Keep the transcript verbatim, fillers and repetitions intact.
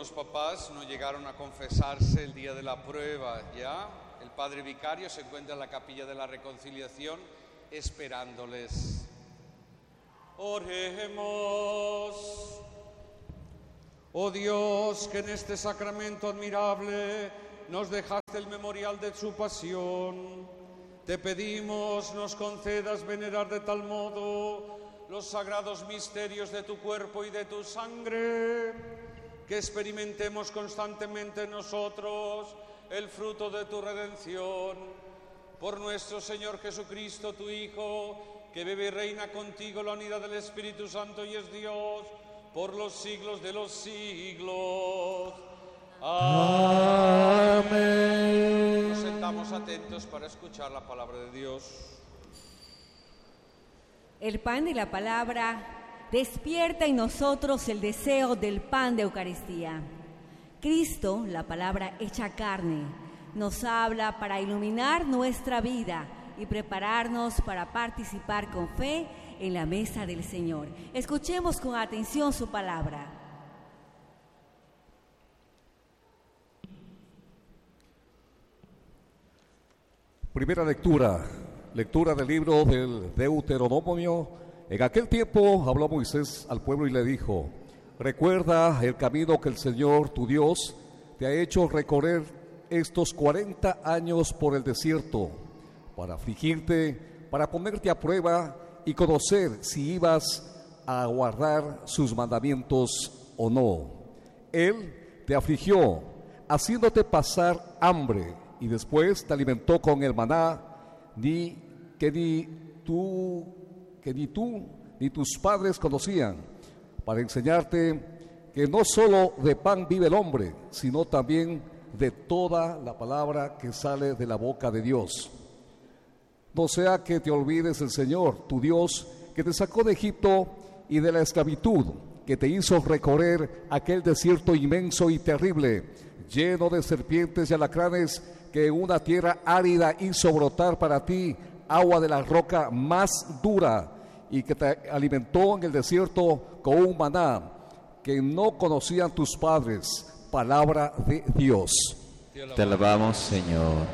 algunos papás no llegaron a confesarse el día de la prueba, ¿ya? El padre vicario se encuentra en la capilla de la reconciliación esperándoles. Oremos. Oh Dios, que en este sacramento admirable nos dejaste el memorial de su pasión, te pedimos nos concedas venerar de tal modo los sagrados misterios de tu cuerpo y de tu sangre, que experimentemos constantemente en nosotros el fruto de tu redención. Por nuestro Señor Jesucristo, tu Hijo, que vive y reina contigo la unidad del Espíritu Santo y es Dios por los siglos de los siglos. Amén. Nos sentamos atentos para escuchar la palabra de Dios. El pan de la palabra despierta en nosotros el deseo del pan de Eucaristía. Cristo, la palabra hecha carne, nos habla para iluminar nuestra vida y prepararnos para participar con fe en la mesa del Señor. Escuchemos con atención su palabra. Primera lectura, lectura del libro del Deuteronomio. En aquel tiempo habló Moisés al pueblo y le dijo: recuerda el camino que el Señor tu Dios te ha hecho recorrer estos cuarenta años por el desierto, para afligirte, para ponerte a prueba y conocer si ibas a guardar sus mandamientos o no. Él te afligió, haciéndote pasar hambre, y después te alimentó con el maná, ni que ni tú, que ni tú ni tus padres conocían, para enseñarte que no solo de pan vive el hombre, sino también de toda la palabra que sale de la boca de Dios. No sea que te olvides del Señor, tu Dios, que te sacó de Egipto y de la esclavitud, que te hizo recorrer aquel desierto inmenso y terrible, lleno de serpientes y alacranes, que en una tierra árida hizo brotar para ti agua de la roca más dura, y que te alimentó en el desierto con un maná que no conocían tus padres. Palabra de Dios. Te alabamos, Señor.